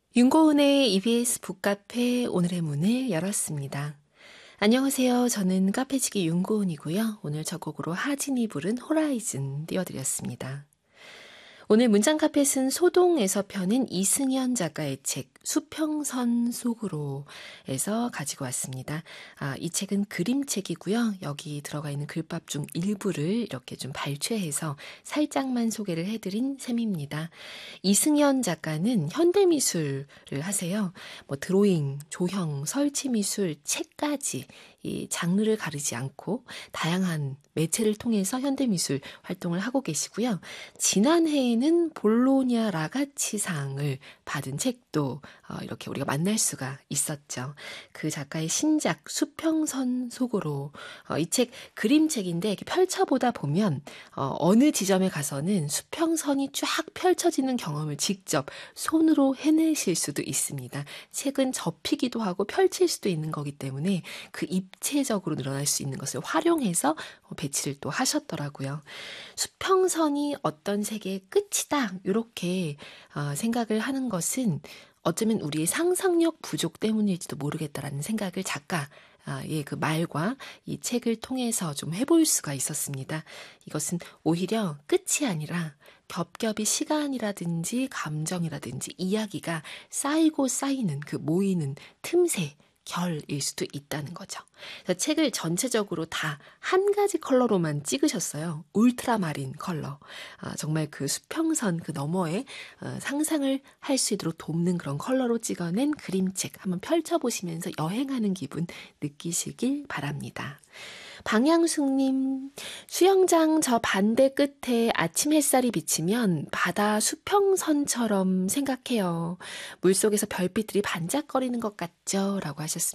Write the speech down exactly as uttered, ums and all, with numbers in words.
윤고은의 이비에스 북카페 오늘의 문을 열었습니다. 안녕하세요. 저는 카페지기 윤고은이고요. 오늘 첫 곡으로 하진이 부른 호라이즌 띄워드렸습니다. 오늘 문장카페 쓴 소동에서 펴낸 이승현 작가의 책 수평선 속으로에서 가지고 왔습니다. 아, 이 책은 그림책이고요. 여기 들어가 있는 글밥 중 일부를 이렇게 좀 발췌해서 살짝만 소개를 해드린 셈입니다. 이승현 작가는 현대미술을 하세요. 뭐 드로잉, 조형, 설치미술, 책까지 이 장르를 가리지 않고 다양한 매체를 통해서 현대미술 활동을 하고 계시고요. 지난해에는 볼로냐 라가치상을 받은 책도 어, 이렇게 우리가 만날 수가 있었죠. 그 작가의 신작 수평선 속으로 어, 이 책 그림책인데 이렇게 펼쳐보다 보면 어, 어느 지점에 가서는 수평선이 쫙 펼쳐지는 경험을 직접 손으로 해내실 수도 있습니다. 책은 접히기도 하고 펼칠 수도 있는 거기 때문에 그 입체적으로 늘어날 수 있는 것을 활용해서 배치를 또 하셨더라고요. 수평선이 어떤 세계의 끝이다 이렇게 어, 생각을 하는 것은 어쩌면 우리의 상상력 부족 때문일지도 모르겠다라는 생각을 작가 예, 그 말과 이 책을 통해서 좀 해볼 수가 있었습니다. 이것은 오히려 끝이 아니라 겹겹이 시간이라든지 감정이라든지 이야기가 쌓이고 쌓이는 그 모이는 틈새 결일 수도 있다는 거죠. 그래서 책을 전체적으로 다 한 가지 컬러로만 찍으셨어요. 울트라마린 컬러. 아, 정말 그 수평선 그 너머에 어, 상상을 할 수 있도록 돕는 그런 컬러로 찍어낸 그림책 한번 펼쳐보시면서 여행하는 기분 느끼시길 바랍니다. 방향숙님, 수영장 저 반대 끝에 아침 햇살이 비치면 바다 수평선처럼 생각해요. 물속에서 별빛들이 반짝거리는 것 같죠? 라고 하셨습니다.